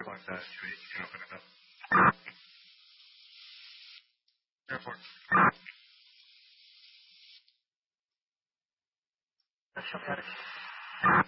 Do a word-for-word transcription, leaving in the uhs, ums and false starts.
Contact, you can open it up. Airport. That's okay.